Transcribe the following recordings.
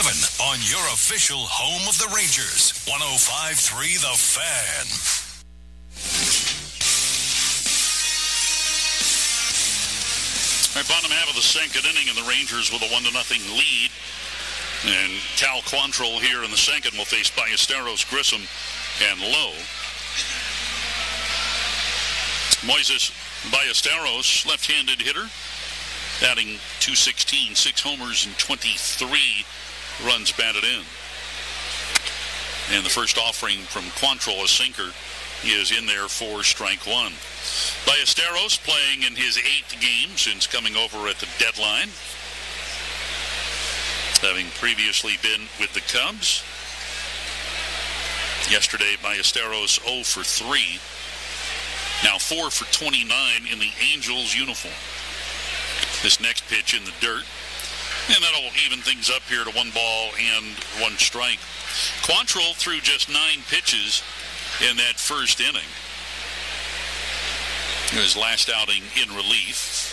on your official home of the Rangers. 105.3 The Fan. All right, bottom half of the second inning, and the Rangers with a 1-0 lead. And Cal Quantrill here in the second will face Ballesteros, Grissom, and Lowe. Moises Ballesteros, left-handed hitter, batting .216, 6 homers and 23 runs batted in. And the first offering from Quantrill, a sinker, is in there for strike one. Ballesteros playing in his 8th game since coming over at the deadline, having previously been with the Cubs. Yesterday, Ballesteros 0 for 3. Now 4 for 29 in the Angels uniform. This next pitch in the dirt. And that'll even things up here to 1 ball and 1 strike. Quantrill threw just 9 pitches in that first inning. His last outing in relief.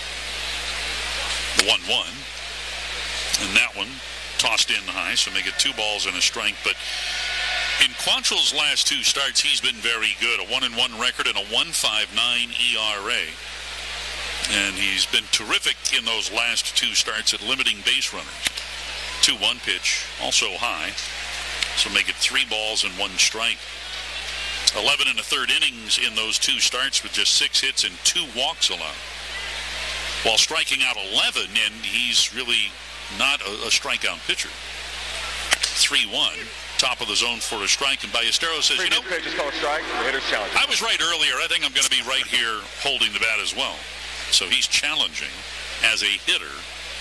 The 1-1. And that one tossed in high, so make it 2 balls and a strike. But in Quantrill's last 2 starts, he's been very good. A 1-1 record and a 1.59 ERA. And he's been terrific in those last 2 starts at limiting base runners. 2-1 pitch, also high. So make it 3 balls and 1 strike. 11 1/3 innings in those 2 starts with just 6 hits and 2 walks allowed. While striking out 11, and he's really not a strikeout pitcher. 3-1, top of the zone for a strike, and Ballesteros says, just call a strike. The hitter's challenging. I was right earlier. I think I'm going to be right here holding the bat as well. So he's challenging as a hitter.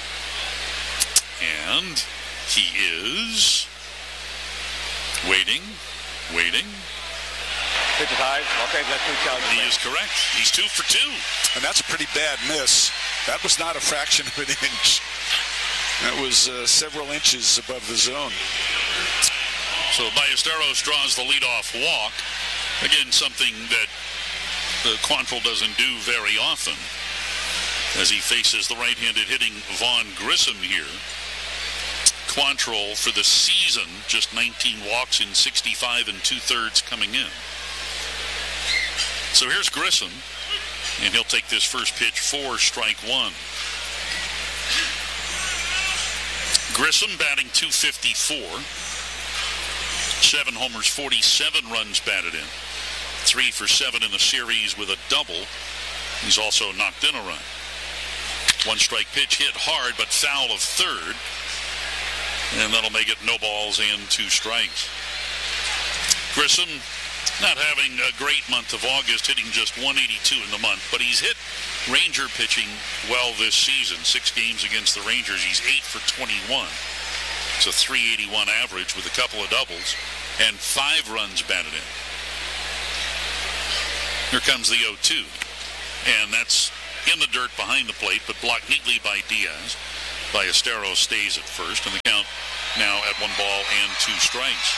And he is waiting. Pitch is high. Los Angeles has 2 challenges. He is correct. He's 2 for 2. And that's a pretty bad miss. That was not a fraction of an inch. That was several inches above the zone. So Ballesteros draws the leadoff walk. Again, something that Quantrill doesn't do very often, as he faces the right-handed hitting Vaughn Grissom here. Quantrill for the season, just 19 walks in 65 2/3 coming in. So here's Grissom, and he'll take this first pitch for strike one. Grissom batting .254. 7 homers, 47 runs batted in. 3 for 7 in the series with a double. He's also knocked in a run. 1 strike pitch hit hard, but foul of third. And that'll make it no balls and 2 strikes. Grissom not having a great month of August, hitting just .182 in the month, but he's hit Ranger pitching well this season. 6 games against the Rangers, he's 8 for 21. It's a .381 average with a couple of doubles and 5 runs batted in. Here comes the 0-2, and that's in the dirt behind the plate, but blocked neatly by Diaz. Ballesteros stays at first, and the count now at 1 ball and 2 strikes.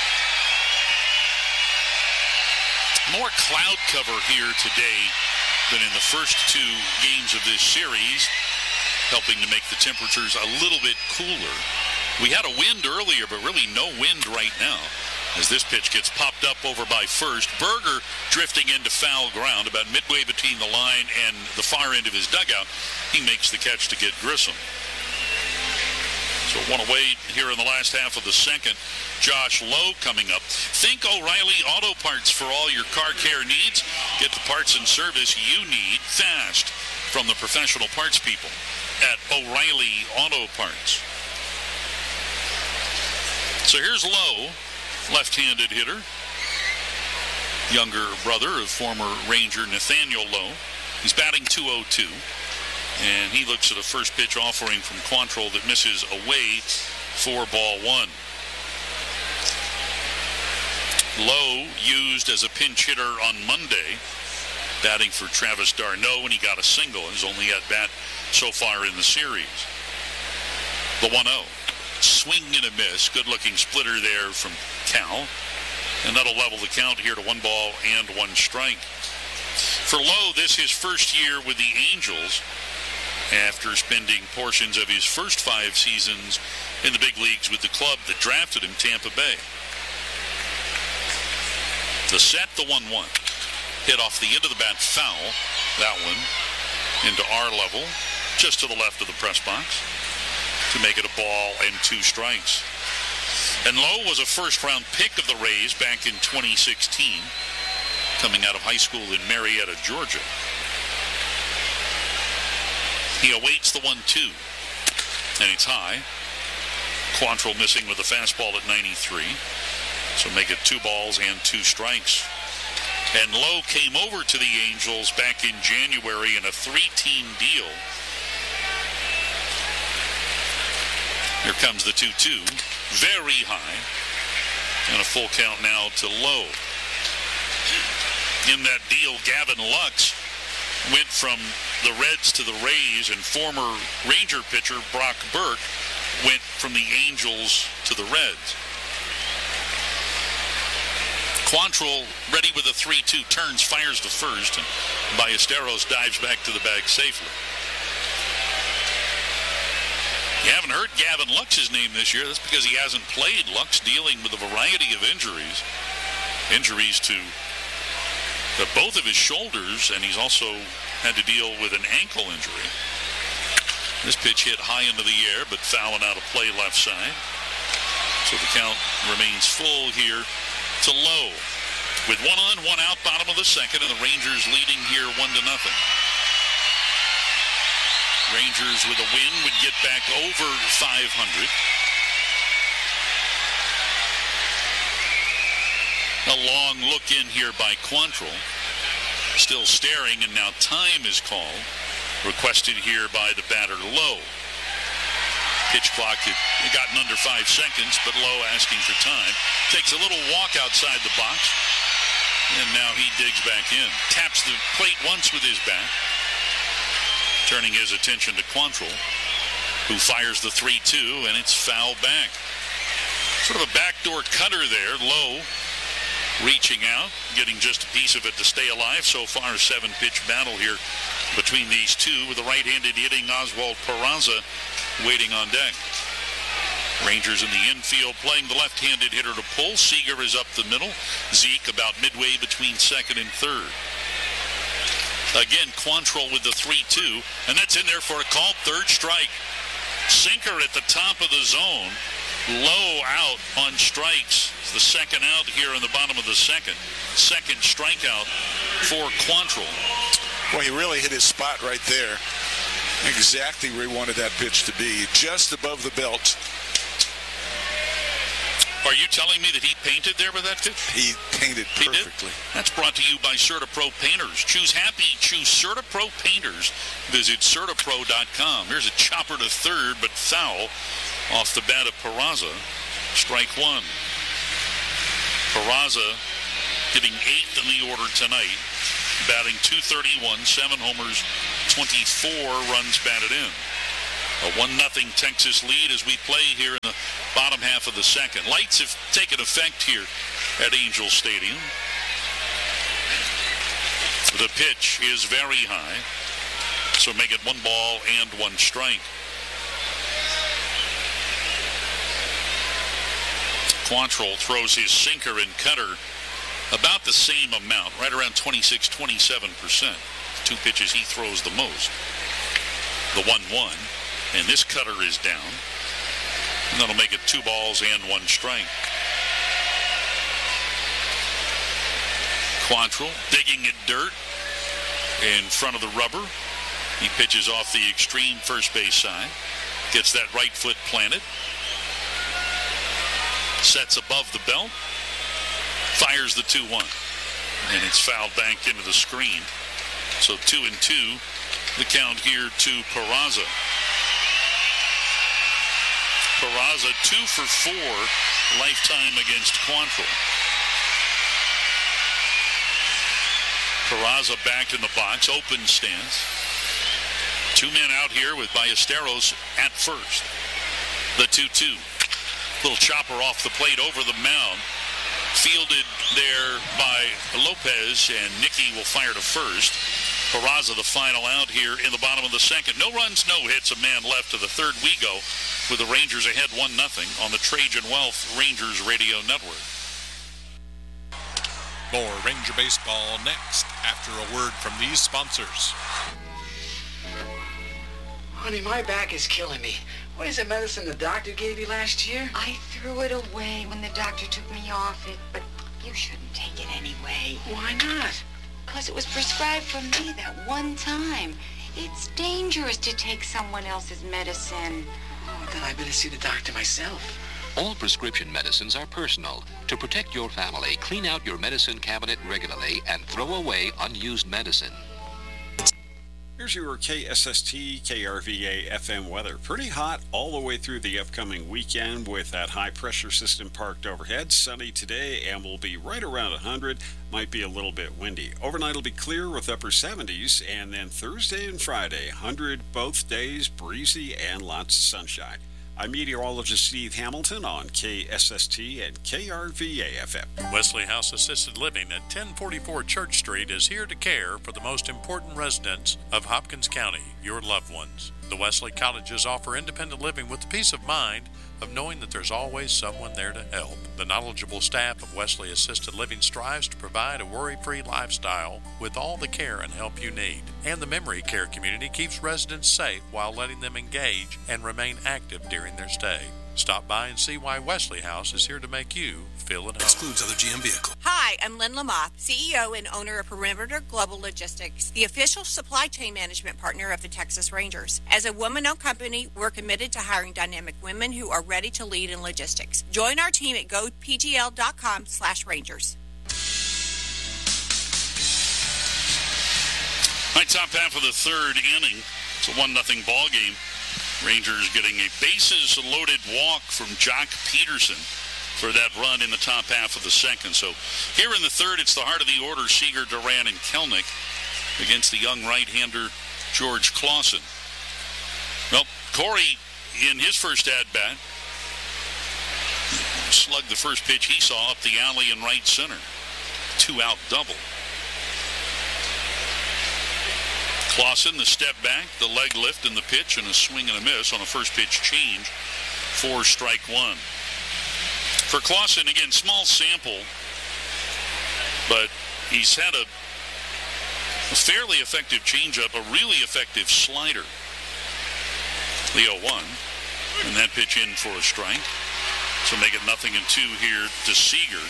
More cloud cover here today than in the first 2 games of this series, helping to make the temperatures a little bit cooler. We had a wind earlier, but really no wind right now, as this pitch gets popped up over by first. Berger drifting into foul ground about midway between the line and the far end of his dugout. He makes the catch to get Grissom. So 1 away here in the last half of the second. Josh Lowe coming up. Think O'Reilly Auto Parts for all your car care needs. Get the parts and service you need fast from the professional parts people at O'Reilly Auto Parts. So here's Lowe, left-handed hitter. Younger brother of former Ranger Nathaniel Lowe. He's batting .202. And he looks at a first pitch offering from Quantrill that misses away for ball 1. Lowe used as a pinch hitter on Monday, batting for Travis d'Arnaud, and he got a single. His only at bat so far in the series. The 1-0. Swing and a miss. Good-looking splitter there from Cal. And that'll level the count here to 1 ball and 1 strike. For Lowe, this is his first year with the Angels, after spending portions of his first 5 seasons in the big leagues with the club that drafted him, Tampa Bay. The set, the 1-1. Hit off the end of the bat, foul. That one into our level, just to the left of the press box, to make it a ball and 2 strikes. And Lowe was a first-round pick of the Rays back in 2016, coming out of high school in Marietta, Georgia. He awaits the 1-2, and it's high. Quantrill missing with the fastball at 93, so make it 2 balls and 2 strikes. And Lowe came over to the Angels back in January in a 3-team deal. Here comes the 2-2, very high, and a full count now to Lowe. In that deal, Gavin Lux went from the Reds to the Rays, and former Ranger pitcher Brock Burke went from the Angels to the Reds. Quantrill ready with a 3-2, turns, fires to first, and Ballesteros dives back to the bag safely. You haven't heard Gavin Lux's name this year. That's because he hasn't played. Lux dealing with a variety of injuries. Injuries to both of his shoulders, and he's also had to deal with an ankle injury. This pitch hit high into the air, but fouling out of play left side. So the count remains full here to Lowe. With 1 on, 1 out, bottom of the second, and the Rangers leading here 1-0. Rangers with a win would get back over 500. A long look in here by Quantrill. Still staring, and now time is called. Requested here by the batter Lowe. Pitch clock had gotten under 5 seconds, but Lowe asking for time. Takes a little walk outside the box, and now he digs back in. Taps the plate once with his bat, turning his attention to Quantrill, who fires the 3-2, and it's foul back. Sort of a backdoor cutter there. Lowe reaching out, getting just a piece of it to stay alive. So far, a 7-pitch battle here between these two, with the right-handed hitting Oswald Peraza waiting on deck. Rangers in the infield playing the left-handed hitter to pull. Seager is up the middle. Zeke about midway between second and third. Again, Quantrill with the 3-2, and that's in there for a call. Third strike. Sinker at the top of the zone. Low out on strikes. It's the second out here in the bottom of the second. Second strikeout for Quantrill. Well, he really hit his spot right there. Exactly where he wanted that pitch to be. Just above the belt. Are you telling me that he painted there with that pitch? He painted perfectly. That's brought to you by CertaPro Painters. Choose happy, choose CertaPro Painters. Visit CertaPro.com. Here's a chopper to third, but foul off the bat of Peraza. Strike 1. Peraza hitting 8th in the order tonight. Batting .231, 7 homers, 24 runs batted in. A 1-0 Texas lead as we play here in the bottom half of the second. Lights have taken effect here at Angel Stadium. The pitch is very high, so make it 1 ball and 1 strike. Quantrill throws his sinker and cutter about the same amount, right around 26-27%. 2 pitches he throws the most. The 1-1. And this cutter is down. And that'll make it 2 balls and 1 strike. Quantrill digging at dirt in front of the rubber. He pitches off the extreme first base side. Gets that right foot planted. Sets above the belt. Fires the 2-1. And it's fouled back into the screen. So 2-2. The count here to Peraza. Peraza 2 for 4 lifetime against Quantrill. Peraza back in the box, open stance. 2 men out here with Ballesteros at first. The 2-2. Little chopper off the plate over the mound. Fielded there by Lopez, and Nicky will fire to first. Peraza the final out here in the bottom of the second. No runs, no hits, a man left to the third. We go with the Rangers ahead 1-0 on the Trajan Wealth Rangers Radio Network. More Ranger Baseball next after a word from these sponsors. Honey, my back is killing me. What is the medicine the doctor gave you last year? I threw it away when the doctor took me off it, but you shouldn't take it anyway. Why not? Because it was prescribed for me that one time. It's dangerous to take someone else's medicine. Oh, then I better see the doctor myself. All prescription medicines are personal. To protect your family, clean out your medicine cabinet regularly and throw away unused medicine. Here's your KSST, KRVA FM weather. Pretty hot all the way through the upcoming weekend with that high-pressure system parked overhead. Sunny today and will be right around 100. Might be a little bit windy. Overnight will be clear with upper 70s, and then Thursday and Friday, 100 both days, breezy and lots of sunshine. I'm meteorologist Steve Hamilton on KSST and KRVA FM. Wesley House Assisted Living at 1044 Church Street is here to care for the most important residents of Hopkins County, your loved ones. The Wesley Cottages offer independent living with the peace of mind of knowing that there's always someone there to help. The knowledgeable staff of Wesley Assisted Living strives to provide a worry-free lifestyle with all the care and help you need. And the memory care community keeps residents safe while letting them engage and remain active during their stay. Stop by and see why Wesley House is here to make you feel at home. Excludes other GM vehicles. Hi, I'm Lynn Lamoth, CEO and owner of Perimeter Global Logistics, the official supply chain management partner of the Texas Rangers. As a woman-owned company, we're committed to hiring dynamic women who are ready to lead in logistics. Join our team at gopgl.com/Rangers. All right, top half of the third inning. It's a 1-0 ball game. Rangers getting a bases-loaded walk from Jock Peterson for that run in the top half of the second. So here in the third, it's the heart of the order, Seager, Duran, and Kelnick against the young right-hander George Clausen. Well, Corey, in his first at-bat, slugged the first pitch he saw up the alley in right center. 2-out double. Clausen, the step back, the leg lift, and the pitch, and a swing and a miss on a first pitch change for strike one. For Clausen, again, small sample, but he's had a fairly effective changeup, a really effective slider. The 0-1, and that pitch in for a strike. So make it 0-2 here to Seager.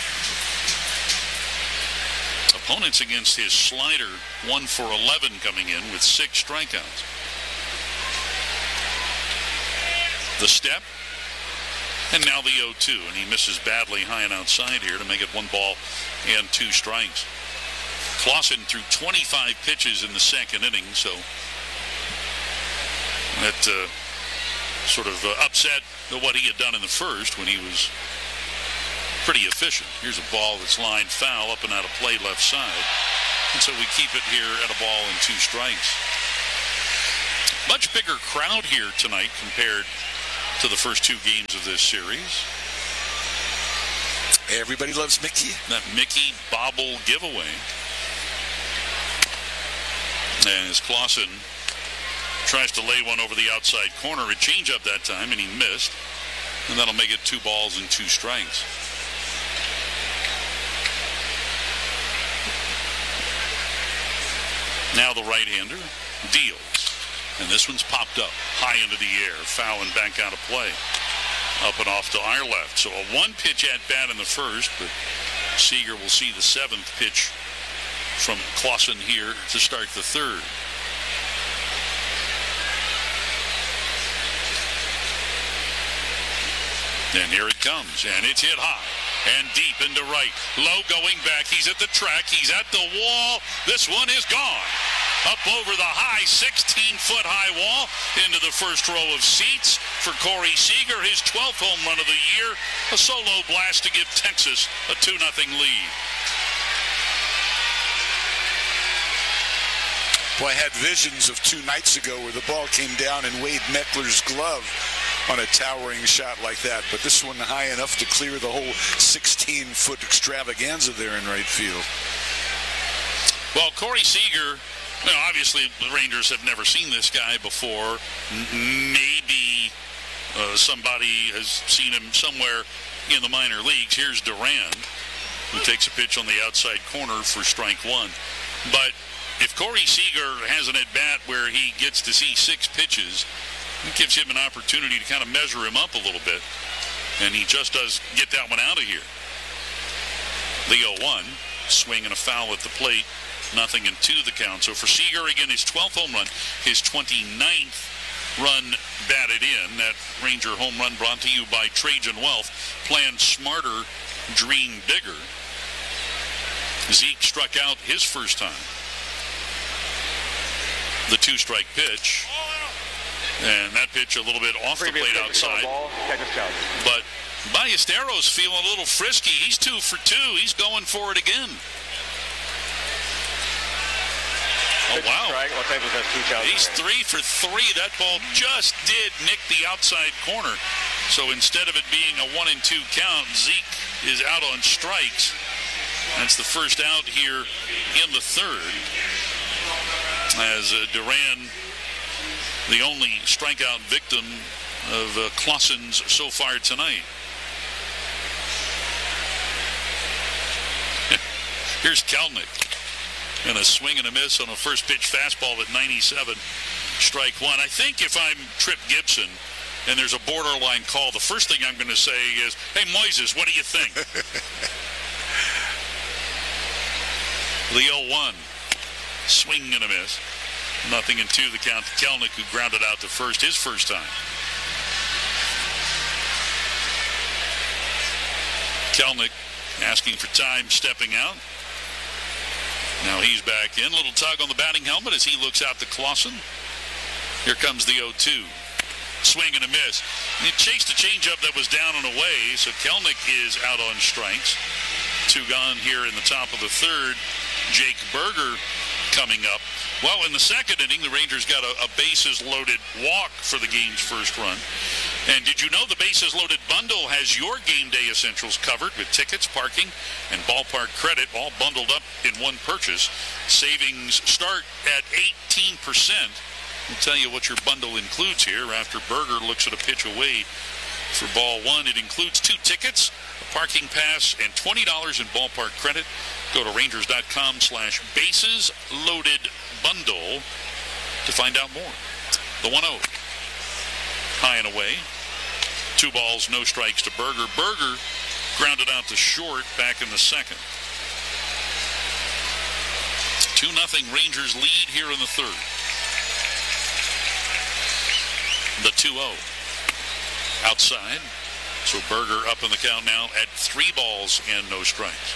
Opponents against his slider, 1 for 11 coming in with 6 strikeouts. The step, and now the 0-2, and he misses badly high and outside here to make it 1 ball and 2 strikes. Clausen threw 25 pitches in the second inning, so that sort of upset what he had done in the first when he was pretty efficient. Here's a ball that's lined foul up and out of play left side. And so we keep it here at a ball and 2 strikes. Much bigger crowd here tonight compared to the first 2 games of this series. Everybody loves Mickey. That Mickey bobble giveaway. And as Clausen tries to lay one over the outside corner, a changeup that time, and he missed. And that'll make it 2 balls and 2 strikes. Now the right-hander deals. And this one's popped up high into the air, foul and back out of play. Up and off to our left. So a 1-pitch at bat in the first, but Seager will see the 7th pitch from Clausen here to start the third. And here it comes, and it's hit high and deep into right. Low going back. He's at the track. He's at the wall. This one is gone. Up over the high 16-foot high wall into the first row of seats for Corey Seager, his 12th home run of the year. A solo blast to give Texas a 2-0 lead. Well, I had visions of 2 nights ago where the ball came down in Wade Meckler's glove on a towering shot like that. But this one high enough to clear the whole 16-foot extravaganza there in right field. Well, Corey Seager, obviously the Rangers have never seen this guy before. Maybe somebody has seen him somewhere in the minor leagues. Here's Duran, who takes a pitch on the outside corner for strike one. But if Corey Seager has an at-bat where he gets to see 6 pitches, it gives him an opportunity to kind of measure him up a little bit. And he just does get that one out of here. The 0-1, swing and a foul at the plate. 0-2 the count. So for Seager, again, his 12th home run, his 29th run batted in. That Ranger home run brought to you by Trajan Wealth. Plan smarter, dream bigger. Zeke struck out his first time. The 2-strike pitch. And that pitch a little bit off the plate outside. But Ballesteros feeling a little frisky. He's 2 for 2. He's going for it again. Oh, wow. He's 3 for 3. That ball just did nick the outside corner. So instead of it being a 1-2 count, Zeke is out on strikes. That's the first out here in the third. As Duran, the only strikeout victim of Clausen's so far tonight. Here's Kelnick. And a swing and a miss on a first pitch fastball at 97, strike one. I think if I'm Trip Gibson and there's a borderline call, the first thing I'm going to say is, hey, Moises, what do you think? The 0-1, swing and a miss. 0-2 the count to Kelnick, who grounded out to first his first time. Kelnick asking for time, stepping out. Now he's back in. Little tug on the batting helmet as he looks out to Clausen. Here comes the 0-2. Swing and a miss. And he chased a changeup that was down and away, so Kelnick is out on strikes. 2 gone here in the top of the third. Jake Berger coming up. Well, in the second inning, the Rangers got a bases-loaded walk for the game's first run. And did you know the bases-loaded bundle has your game day essentials covered with tickets, parking, and ballpark credit all bundled up in one purchase? Savings start at 18%. We'll tell you what your bundle includes here after Berger looks at a pitch away for ball one. It includes 2 tickets, a parking pass, and $20 in ballpark credit. Go to Rangers.com/bases-loaded-bundle to find out more. The 1-0. High and away. 2 balls, no strikes to Berger. Berger grounded out to short back in the second. 2-0 Rangers lead here in the third. The 2-0. Outside. So Berger up in the count now at 3 balls and no strikes.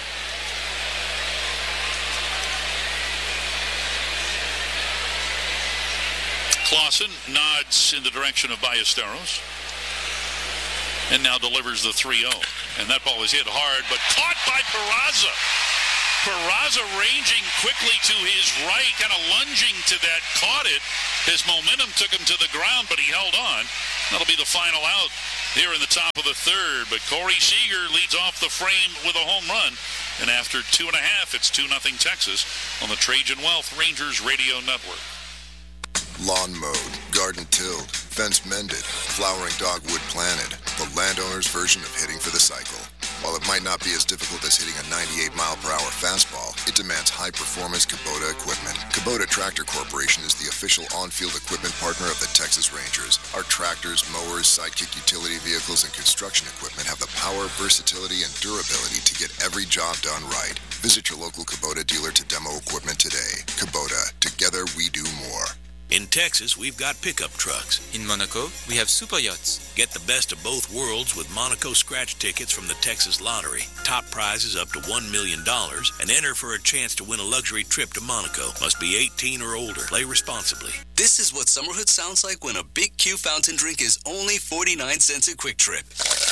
Clausen nods in the direction of Ballesteros and now delivers the 3-0. And that ball is hit hard, but caught by Peraza. Peraza ranging quickly to his right, kind of lunging to that, caught it. His momentum took him to the ground, but he held on. That'll be the final out here in the top of the third. But Corey Seager leads off the frame with a home run. And after 2.5, it's 2-0 Texas on the Trajan Wealth Rangers Radio Network. Lawn mowed, garden tilled, fence mended, flowering dogwood planted. The landowner's version of hitting for the cycle. While it might not be as difficult as hitting a 98-mile-per-hour fastball, it demands high-performance Kubota equipment. Kubota Tractor Corporation is the official on-field equipment partner of the Texas Rangers. Our tractors, mowers, sidekick utility vehicles, and construction equipment have the power, versatility, and durability to get every job done right. Visit your local Kubota dealer to demo equipment today. Kubota, together we do more. In Texas, we've got pickup trucks. In Monaco, we have super yachts. Get the best of both worlds with Monaco scratch tickets from the Texas Lottery. Top prizes up to $1 million and enter for a chance to win a luxury trip to Monaco. Must be 18 or older. Play responsibly. This is what summerhood sounds like when a Big Q fountain drink is only 49 cents a Quick Trip.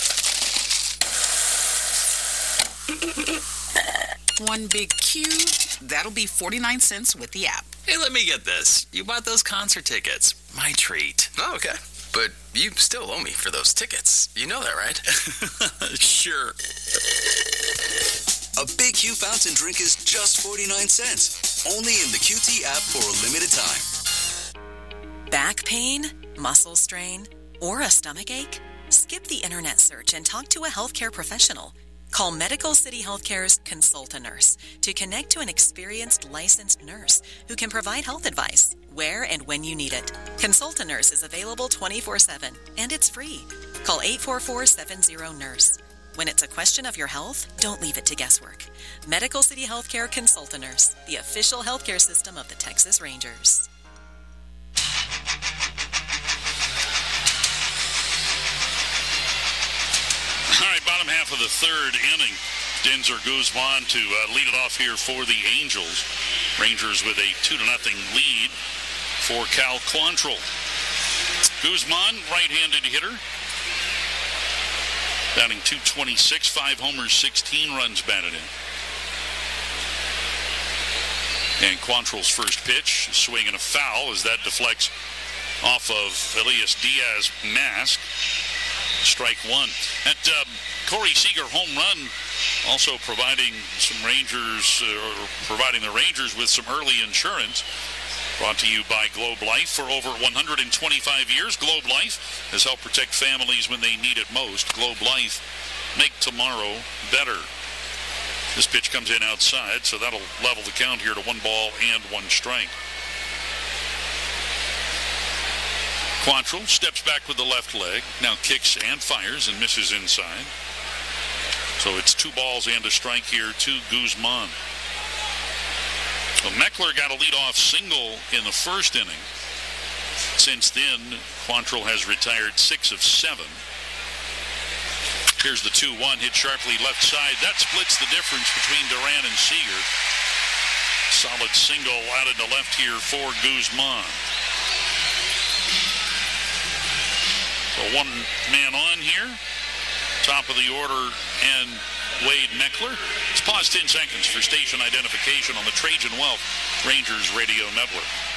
One Big Q, that'll be 49 cents with the app. Hey, let me get this. You bought those concert tickets. My treat. Oh, okay. But you still owe me for those tickets. You know that, right? Sure. A Big Q fountain drink is just 49 cents. Only in the QT app for a limited time. Back pain, muscle strain, or a stomach ache? Skip the internet search and talk to a healthcare professional. Call Medical City Healthcare's Consult-A-Nurse to connect to an experienced licensed nurse who can provide health advice where and when you need it. Consult-A-Nurse is available 24/7 and it's free. Call 844-70-NURSE. When it's a question of your health, don't leave it to guesswork. Medical City Healthcare Consult-A-Nurse, the official healthcare system of the Texas Rangers. All right, bottom half of the third inning. Denzer Guzman to lead it off here for the Angels. Rangers with a 2-0 lead for Cal Quantrill. Guzman, right-handed hitter. Batting .226, 5 homers, 16 runs batted in. And Quantrill's first pitch, swing and a foul as that deflects off of Elias Diaz's mask. Strike one. That Corey Seager home run also providing some Rangers, providing the Rangers with some early insurance. Brought to you by Globe Life. For over 125 years, Globe Life has helped protect families when they need it most. Globe Life, make tomorrow better. This pitch comes in outside, so that'll level the count here to 1 ball and 1 strike. Quantrill steps back with the left leg, now kicks and fires and misses inside. So it's 2 balls and a strike here to Guzman. Well, Meckler got a leadoff single in the first inning. Since then, Quantrill has retired 6 of 7. Here's the 2-1, hit sharply left side. That splits the difference between Duran and Seager. Solid single out into left here for Guzman. So 1 man on here. Top of the order and Wade Meckler. Let's pause 10 seconds for station identification on the Trajan Wealth Rangers Radio Network.